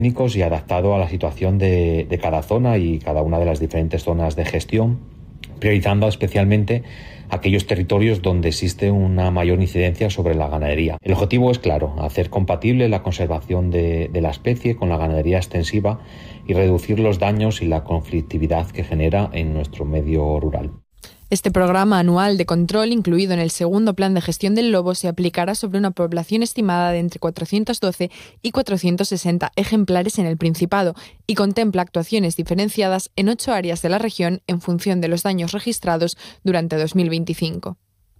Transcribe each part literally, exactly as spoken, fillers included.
técnicos y adaptado a la situación de, de cada zona y cada una de las diferentes zonas de gestión, priorizando especialmente aquellos territorios donde existe una mayor incidencia sobre la ganadería. El objetivo es claro, hacer compatible la conservación de, de la especie con la ganadería extensiva y reducir los daños y la conflictividad que genera en nuestro medio rural. Este programa anual de control, incluido en el segundo plan de gestión del lobo, se aplicará sobre una población estimada de entre cuatrocientos doce y cuatrocientos sesenta ejemplares en el Principado y contempla actuaciones diferenciadas en ocho áreas de la región en función de los daños registrados durante dos mil veinticinco.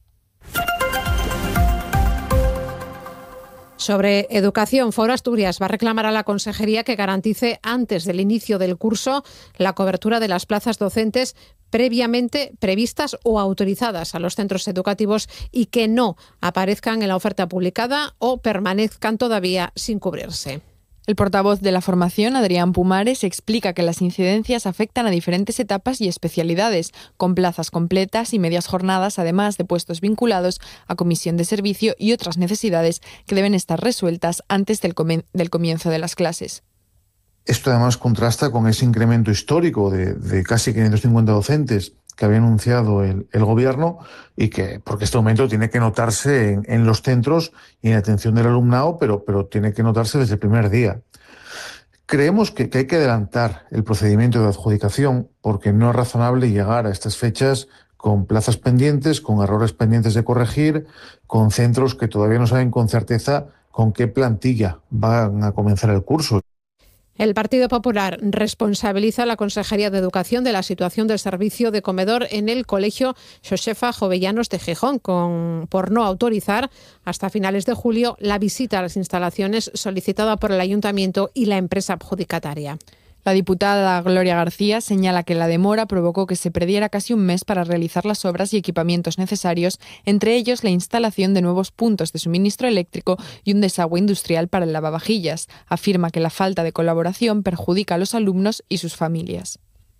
Sobre educación, Foro Asturias va a reclamar a la Consejería que garantice antes del inicio del curso la cobertura de las plazas docentes previamente previstas o autorizadas a los centros educativos y que no aparezcan en la oferta publicada o permanezcan todavía sin cubrirse. El portavoz de la formación, Adrián Pumares, explica que las incidencias afectan a diferentes etapas y especialidades, con plazas completas y medias jornadas, además de puestos vinculados a comisión de servicio y otras necesidades que deben estar resueltas antes del, comen- del comienzo de las clases. Esto además contrasta con ese incremento histórico de, de casi quinientos cincuenta docentes que había anunciado el, el Gobierno y que, porque este aumento tiene que notarse en, en los centros y en la atención del alumnado, pero, pero tiene que notarse desde el primer día. Creemos que, que hay que adelantar el procedimiento de adjudicación porque no es razonable llegar a estas fechas con plazas pendientes, con errores pendientes de corregir, con centros que todavía no saben con certeza con qué plantilla van a comenzar el curso. El Partido Popular responsabiliza a la Consejería de Educación de la situación del servicio de comedor en el Colegio Josefa Jovellanos de Gijón, con, por no autorizar hasta finales de julio la visita a las instalaciones solicitada por el Ayuntamiento y la empresa adjudicataria. La diputada Gloria García señala que la demora provocó que se perdiera casi un mes para realizar las obras y equipamientos necesarios, entre ellos la instalación de nuevos puntos de suministro eléctrico y un desagüe industrial para el lavavajillas. Afirma que la falta de colaboración perjudica a los alumnos y sus familias.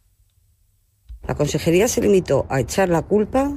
La consejería se limitó a echar la culpa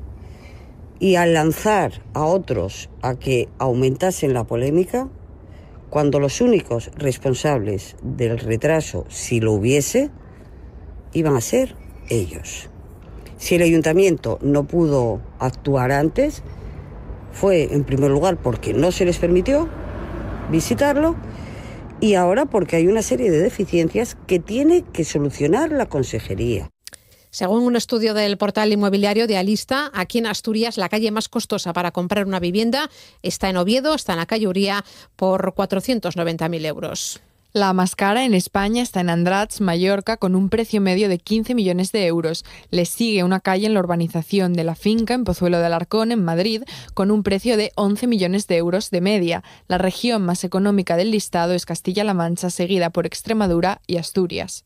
y a lanzar a otros a que aumentasen la polémica, cuando los únicos responsables del retraso, si lo hubiese, iban a ser ellos. Si el ayuntamiento no pudo actuar antes, fue en primer lugar porque no se les permitió visitarlo y ahora porque hay una serie de deficiencias que tiene que solucionar la consejería. Según un estudio del portal inmobiliario de Alista, aquí en Asturias la calle más costosa para comprar una vivienda está en Oviedo, está en la calle Uría, por cuatrocientos noventa mil euros. La más cara en España está en Andratx, Mallorca, con un precio medio de quince millones de euros. Le sigue una calle en la urbanización de La Finca, en Pozuelo de Alarcón, en Madrid, con un precio de once millones de euros de media. La región más económica del listado es Castilla-La Mancha, seguida por Extremadura y Asturias.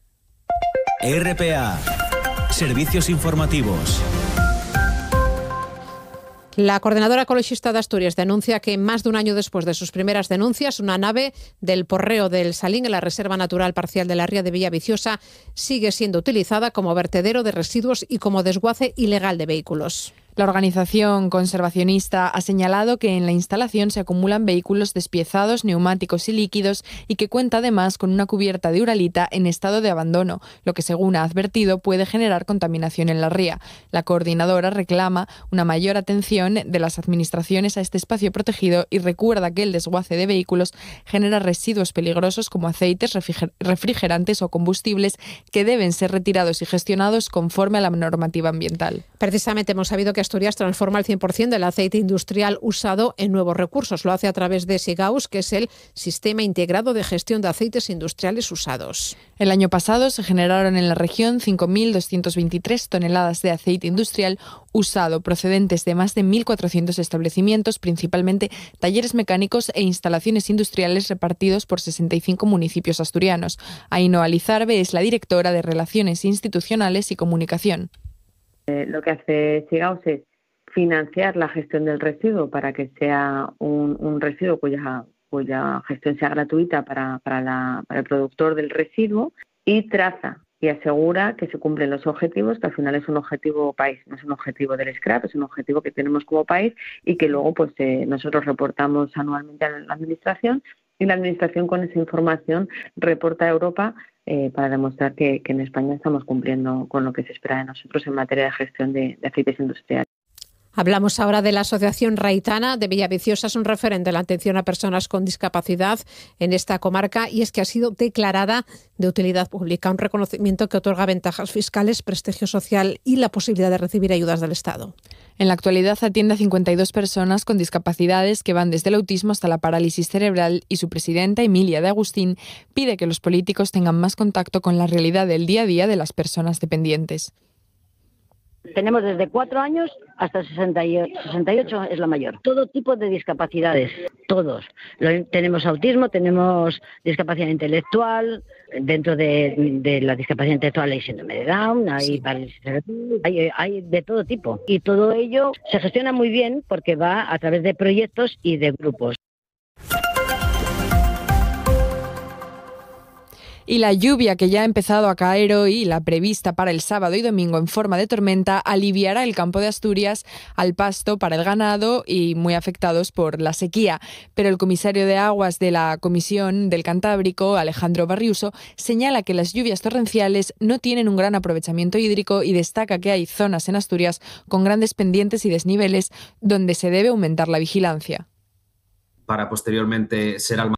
R P A. Servicios informativos. La Coordinadora Ecologista de Asturias denuncia que más de un año después de sus primeras denuncias, una nave del Porreo del Salín en la Reserva Natural Parcial de la Ría de Villaviciosa sigue siendo utilizada como vertedero de residuos y como desguace ilegal de vehículos. La organización conservacionista ha señalado que en la instalación se acumulan vehículos despiezados, neumáticos y líquidos y que cuenta además con una cubierta de uralita en estado de abandono, lo que según ha advertido puede generar contaminación en la ría. La coordinadora reclama una mayor atención de las administraciones a este espacio protegido y recuerda que el desguace de vehículos genera residuos peligrosos como aceites, refrigerantes o combustibles que deben ser retirados y gestionados conforme a la normativa ambiental. Precisamente hemos sabido que Asturias transforma el cien por ciento del aceite industrial usado en nuevos recursos. Lo hace a través de SIGAUS, que es el Sistema Integrado de Gestión de Aceites Industriales Usados. El año pasado se generaron en la región cinco mil doscientas veintitrés toneladas de aceite industrial usado, procedentes de más de mil cuatrocientos establecimientos, principalmente talleres mecánicos e instalaciones industriales repartidos por sesenta y cinco municipios asturianos. Ainhoa Lizarbe es la directora de Relaciones Institucionales y Comunicación. Eh, lo que hace SIGAUS es financiar la gestión del residuo para que sea un, un residuo cuya, cuya gestión sea gratuita para, para, la, para el productor del residuo y traza y asegura que se cumplen los objetivos, que al final es un objetivo país, no es un objetivo del scrap, es un objetivo que tenemos como país y que luego pues eh, nosotros reportamos anualmente a la administración y la Administración con esa información reporta a Europa eh, para demostrar que, que en España estamos cumpliendo con lo que se espera de nosotros en materia de gestión de, de aceites industriales. Hablamos ahora de la Asociación Raitana de Villaviciosa, es un referente de la atención a personas con discapacidad en esta comarca y es que ha sido declarada de utilidad pública, un reconocimiento que otorga ventajas fiscales, prestigio social y la posibilidad de recibir ayudas del Estado. En la actualidad atiende a cincuenta y dos personas con discapacidades que van desde el autismo hasta la parálisis cerebral y su presidenta, Emilia de Agustín, pide que los políticos tengan más contacto con la realidad del día a día de las personas dependientes. Tenemos desde cuatro años hasta sesenta y ocho, es la mayor. Todo tipo de discapacidades, todos. Lo, tenemos autismo, tenemos discapacidad intelectual, dentro de, de la discapacidad intelectual hay síndrome de Down, hay, hay, hay de todo tipo. Y todo ello se gestiona muy bien porque va a través de proyectos y de grupos. Y la lluvia que ya ha empezado a caer hoy, la prevista para el sábado y domingo en forma de tormenta, aliviará el campo de Asturias al pasto para el ganado y muy afectados por la sequía. Pero el comisario de aguas de la Comisión del Cantábrico, Alejandro Barriuso, señala que las lluvias torrenciales no tienen un gran aprovechamiento hídrico y destaca que hay zonas en Asturias con grandes pendientes y desniveles donde se debe aumentar la vigilancia. Para posteriormente ser almacenado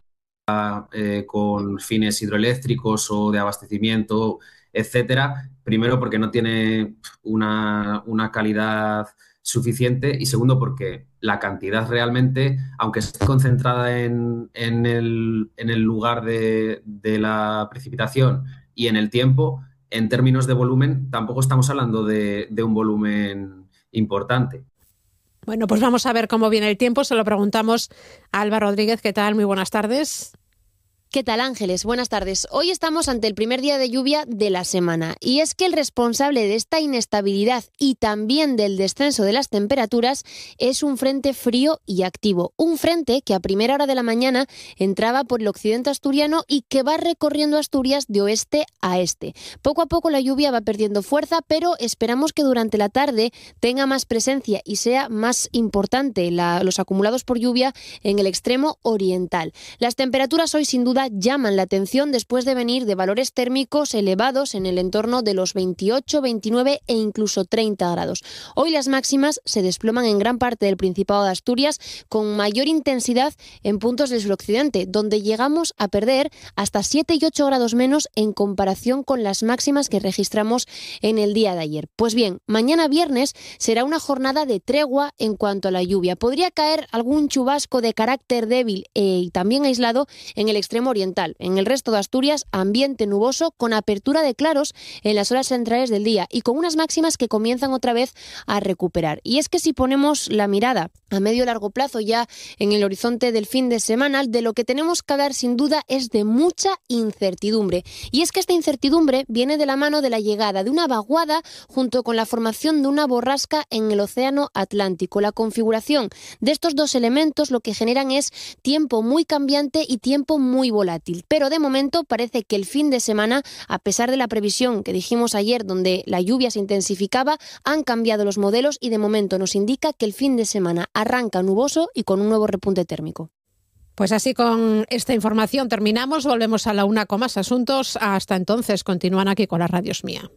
Eh, con fines hidroeléctricos o de abastecimiento, etcétera. Primero, porque no tiene una, una calidad suficiente y segundo, porque la cantidad realmente, aunque esté concentrada en, en, el, en el lugar de, de la precipitación y en el tiempo, en términos de volumen, tampoco estamos hablando de, de un volumen importante. Bueno, pues vamos a ver cómo viene el tiempo. Se lo preguntamos a Alba Rodríguez. ¿Qué tal? Muy buenas tardes. ¿Qué tal, Ángeles? Buenas tardes. Hoy estamos ante el primer día de lluvia de la semana y es que el responsable de esta inestabilidad y también del descenso de las temperaturas es un frente frío y activo. Un frente que a primera hora de la mañana entraba por el occidente asturiano y que va recorriendo Asturias de oeste a este. Poco a poco la lluvia va perdiendo fuerza, pero esperamos que durante la tarde tenga más presencia y sea más importante la, los acumulados por lluvia en el extremo oriental. Las temperaturas hoy sin duda llaman la atención después de venir de valores térmicos elevados en el entorno de los veintiocho, veintinueve e incluso treinta grados. Hoy las máximas se desploman en gran parte del Principado de Asturias con mayor intensidad en puntos del suroccidente, donde llegamos a perder hasta siete y ocho grados menos en comparación con las máximas que registramos en el día de ayer. Pues bien, mañana viernes será una jornada de tregua en cuanto a la lluvia. Podría caer algún chubasco de carácter débil e, y también aislado en el extremo oriental. En el resto de Asturias, ambiente nuboso con apertura de claros en las horas centrales del día y con unas máximas que comienzan otra vez a recuperar. Y es que si ponemos la mirada a medio largo plazo ya en el horizonte del fin de semana, de lo que tenemos que hablar sin duda es de mucha incertidumbre. Y es que esta incertidumbre viene de la mano de la llegada de una vaguada junto con la formación de una borrasca en el océano Atlántico. La configuración de estos dos elementos lo que generan es tiempo muy cambiante y tiempo muy volátil, pero de momento parece que el fin de semana, a pesar de la previsión que dijimos ayer donde la lluvia se intensificaba, han cambiado los modelos y de momento nos indica que el fin de semana arranca nuboso y con un nuevo repunte térmico. Pues así con esta información terminamos, volvemos a la una con más asuntos. Hasta entonces, continúan aquí con la Radio Es Mía.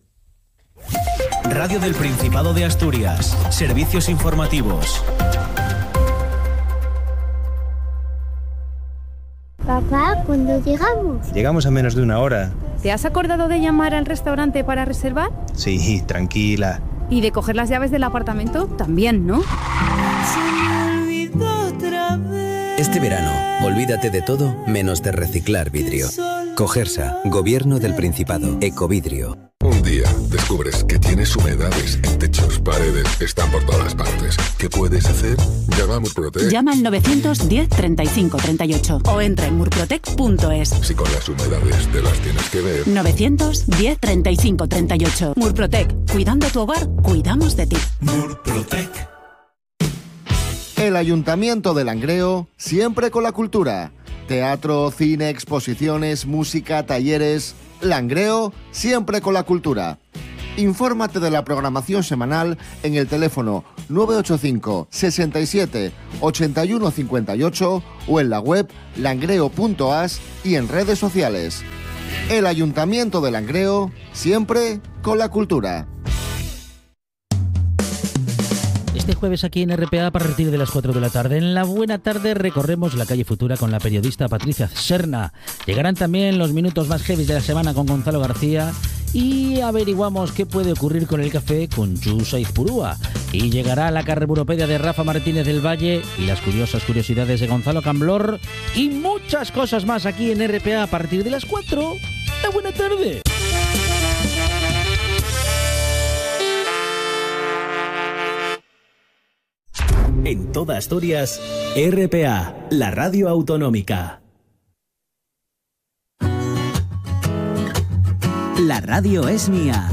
Radio del Principado de Asturias, servicios informativos. Papá, ¿cuándo llegamos? Llegamos a menos de una hora. ¿Te has acordado de llamar al restaurante para reservar? Sí, tranquila. ¿Y de coger las llaves del apartamento? También, ¿no? Este verano, olvídate de todo menos de reciclar vidrio. Cogersa, Gobierno del Principado, Ecovidrio. Un día descubres que tienes humedades en techos, paredes, están por todas partes. ¿Qué puedes hacer? Llama a Murprotec. Llama al novecientos diez treinta y cinco treinta y ocho o entra en murprotec punto es. Si con las humedades te las tienes que ver. novecientos diez treinta y cinco treinta y ocho. Murprotec. Cuidando tu hogar, cuidamos de ti. Murprotec. El Ayuntamiento de Langreo, siempre con la cultura. Teatro, cine, exposiciones, música, talleres. Langreo, siempre con la cultura. Infórmate de la programación semanal en el teléfono nueve ocho cinco, sesenta y siete, ochenta y uno cincuenta y ocho o en la web langreo punto as y en redes sociales. El Ayuntamiento de Langreo, siempre con la cultura. Este jueves aquí en R P A a partir de las cuatro de la tarde. En la buena tarde recorremos la calle Futura con la periodista Patricia Serna. Llegarán también los minutos más heavy de la semana con Gonzalo García y averiguamos qué puede ocurrir con el café con Chus Aizpurúa. Y llegará la carburopedia de Rafa Martínez del Valle y las curiosas curiosidades de Gonzalo Camblor y muchas cosas más aquí en R P A a partir de las cuatro. ¡La buena tarde! En toda Asturias, R P A, la radio autonómica. La radio es mía.